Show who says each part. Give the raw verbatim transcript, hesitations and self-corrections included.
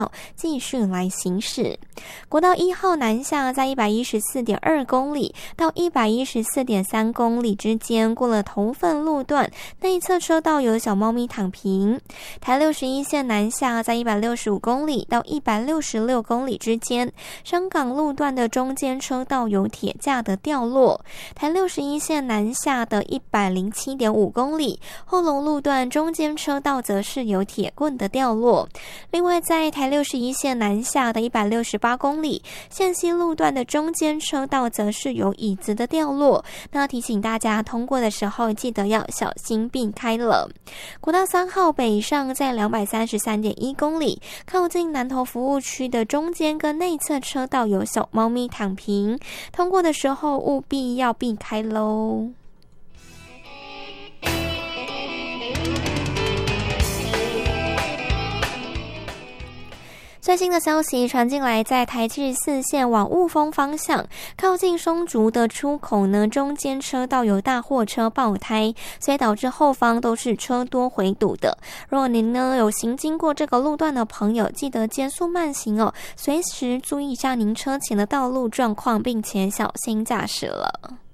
Speaker 1: 继续来行驶。国道一号南下在 一百一十四点二公里到 一百一十四点三公里之间，过了头份路段，内侧车道有小猫咪躺平。台六十一线南下在一百六十五公里到一百六十六公里之间，香港路段的中间车道有铁架的掉落。台六十一线南下的一百零七点五公里，后龙路段中间车道则是有铁棍的掉落。另外在台六十一线南下的一百六十八公里，线西路段的中间车道则是有椅子的掉落，那提醒大家通过的时候记得要小心避开了。国道三号北上在两百三十三点一公里，靠近南投服务区的中间跟内侧车道有小猫咪躺平，通过的时候务必要避开咯。最新的消息传进来，在台七十四线往雾峰方向，靠近松竹的出口呢，中间车道有大货车爆胎，所以导致后方都是车多回堵的。如果您呢有行经过这个路段的朋友，记得减速慢行哦，随时注意一下您车前的道路状况，并且小心驾驶了。